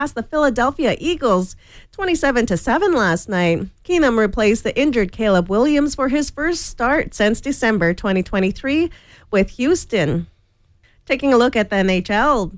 past the Philadelphia Eagles 27-7 last night. Keenum replaced the injured Caleb Williams for his first start since December 2023 with Houston. Taking a look at the NHL,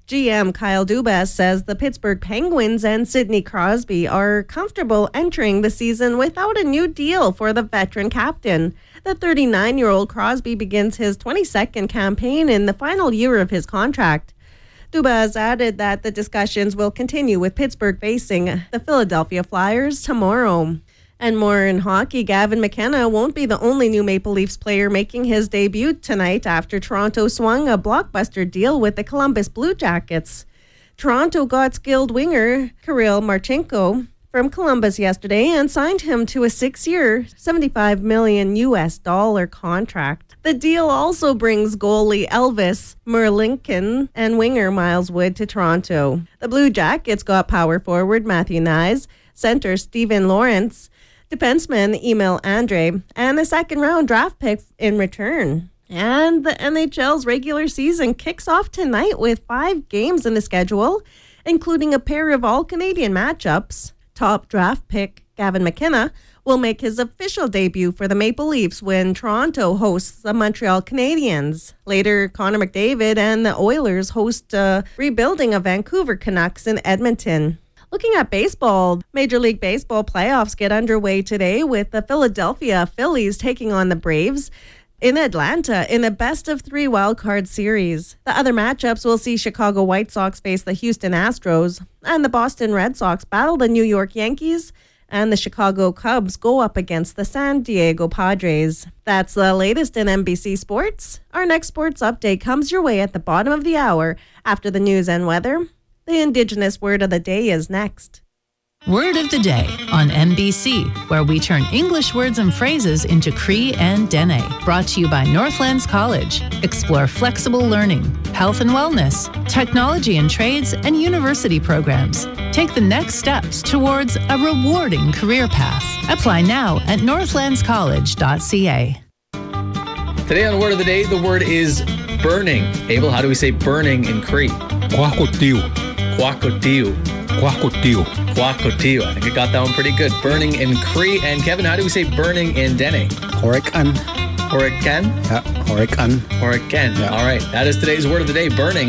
GM Kyle Dubas says the Pittsburgh Penguins and Sidney Crosby are comfortable entering the season without a new deal for the veteran captain. The 39-year-old Crosby begins his 22nd campaign in the final year of his contract. Dubas added that the discussions will continue with Pittsburgh facing the Philadelphia Flyers tomorrow. And more in hockey, Gavin McKenna won't be the only new Maple Leafs player making his debut tonight after Toronto swung a blockbuster deal with the Columbus Blue Jackets. Toronto got skilled winger Kirill Marchenko from Columbus yesterday and signed him to a 6-year, $75 million contract. The deal also brings goalie Elvis Merlinkin and winger Miles Wood to Toronto. The Blue Jackets got power forward Matthew Knies, center Steven Lawrence, defenseman Emil Andre, and a second-round draft pick in return. And the NHL's regular season kicks off tonight with 5 games in the schedule, including a pair of all-Canadian matchups. Top draft pick Gavin McKenna will make his official debut for the Maple Leafs when Toronto hosts the Montreal Canadiens. Later, Connor McDavid and the Oilers host rebuilding of Vancouver Canucks in Edmonton. Looking at baseball, Major League Baseball playoffs get underway today with the Philadelphia Phillies taking on the Braves in Atlanta in a best-of-3 wildcard series. The other matchups will see Chicago White Sox face the Houston Astros, and the Boston Red Sox battle the New York Yankees, and the Chicago Cubs go up against the San Diego Padres. That's the latest in NBC Sports. Our next sports update comes your way at the bottom of the hour after the news and weather. The Indigenous word of the day is next. Word of the day on NBC, where we turn English words and phrases into Cree and Dene. Brought to you by Northlands College. Explore flexible learning, health and wellness, technology and trades, and university programs. Take the next steps towards a rewarding career path. Apply now at northlandscollege.ca. Today on Word of the Day, the word is burning. Abel, how do we say burning in Cree? Quacotiu. Quacotiu. Quacotiu. Quacotiu. I think I got that one pretty good. Burning in Cree. And Kevin, how do we say burning in Dene? Horican. Horican? Yeah, horican. Horican. Yeah. All right. That is today's Word of the Day, burning.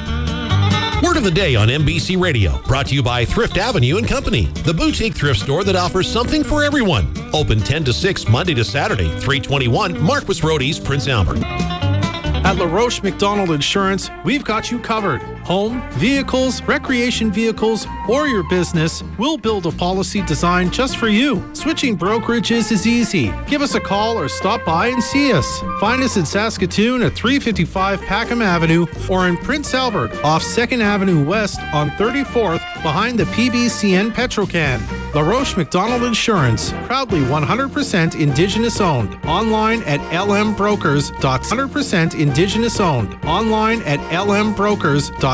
Word of the Day on NBC Radio, brought to you by Thrift Avenue and Company, the boutique thrift store that offers something for everyone. Open 10 to 6 Monday to Saturday, 321 Marquis Road East, Prince Albert. At LaRoche McDonald Insurance, we've got you covered. Home, vehicles, recreation vehicles, or your business, we'll build a policy designed just for you. Switching brokerages is easy. Give us a call or stop by and see us. Find us in Saskatoon at 355 Packham Avenue or in Prince Albert off 2nd Avenue West on 34th behind the PBCN Petrocan. LaRoche McDonald Insurance, proudly 100% Indigenous owned. Online at lmbrokers.ca. 100% Indigenous owned. Online at lmbrokers.ca.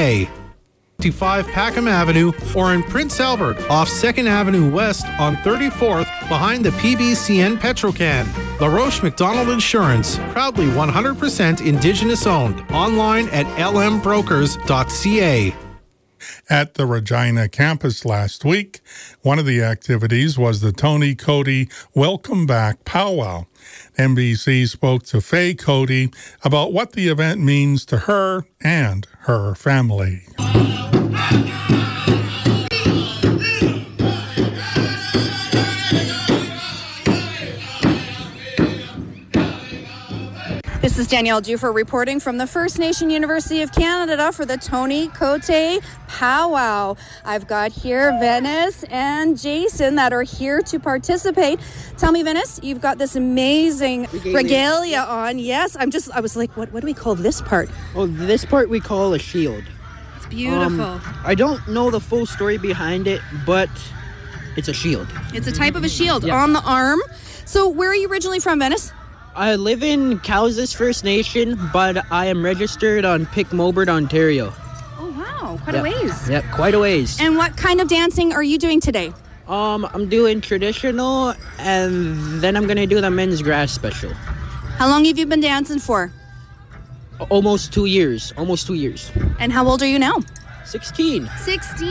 55 Packham Avenue or in Prince Albert off 2nd Avenue West on 34th behind the PBCN Petrocan. LaRoche McDonald Insurance, proudly 100% Indigenous owned. Online at lmbrokers.ca. At the Regina campus last week, one of the activities was the Tony Cody Welcome Back Powwow. NBC spoke to Faye Cody about what the event means to her and her family. This is Danielle Dufour reporting from the First Nation University of Canada for the Tony Cote Powwow. I've got here Venice and Jason that are here to participate. Tell me, Venice, you've got this amazing regalia on. Yes, I was like, what do we call this part? Oh, this part we call a shield. It's beautiful. I don't know the full story behind it, but it's a shield. It's a type of a shield on the arm. So where are you originally from, Venice? I live in Cowsas First Nation, but I am registered on Pic-Mobert, Ontario. Oh, wow. Quite a ways. Yep, quite a ways. And what kind of dancing are you doing today? I'm doing traditional, and then I'm going to do the men's grass special. How long have you been dancing for? Almost 2 years. Almost 2 years. And how old are you now? 16. 16.